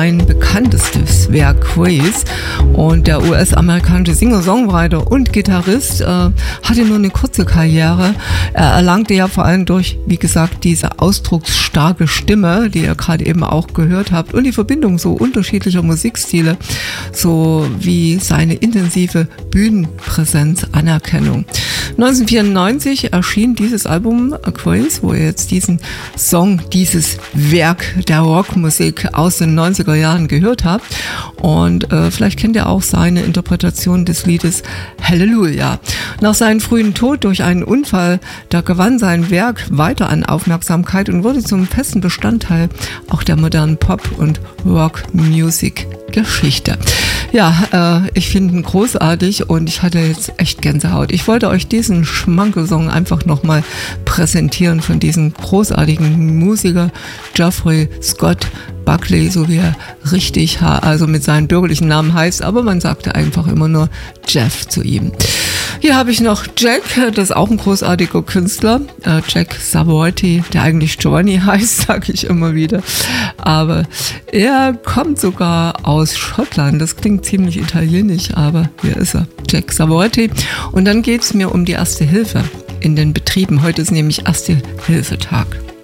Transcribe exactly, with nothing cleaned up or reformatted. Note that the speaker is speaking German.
sein bekanntestes Werk Craze. Und der U S-amerikanische Singer-Songwriter und Gitarrist äh, hatte nur eine kurze Karriere. Er erlangte ja vor allem durch, wie gesagt, diese ausdrucksstarke Stimme, die ihr gerade eben auch gehört habt, und die Verbindung so unterschiedlicher Musikstile, so wie seine intensive Bühnenpräsenz, Anerkennung. neunzehnhundertvierundneunzig erschien dieses Album Craze, wo ihr jetzt diesen Song, dieses Werk der Rockmusik aus den neunziger Jahren gehört habt. Und äh, vielleicht kennt ihr auch seine Interpretation des Liedes Halleluja. Nach seinem frühen Tod durch einen Unfall, da gewann sein Werk weiter an Aufmerksamkeit und wurde zum festen Bestandteil auch der modernen Pop- und Rock-Music-Geschichte. Ja, äh, ich finde ihn großartig und ich hatte jetzt echt Gänsehaut. Ich wollte euch diesen Schmankel-Song einfach nochmal präsentieren von diesem großartigen Musiker Geoffrey Scott Buckley, so wie er richtig, also mit seinem bürgerlichen Namen heißt, aber man sagte einfach immer nur Jeff zu ihm. Hier habe ich noch Jack, das ist auch ein großartiger Künstler, äh, Jack Savoretti, der eigentlich Giovanni heißt, sage ich immer wieder, aber er kommt sogar aus Schottland, das klingt ziemlich italienisch, aber hier ist er, Jack Savoretti. Und dann geht es mir um die Erste Hilfe in den Betrieben. Heute ist nämlich Erste-Hilfe-Tag.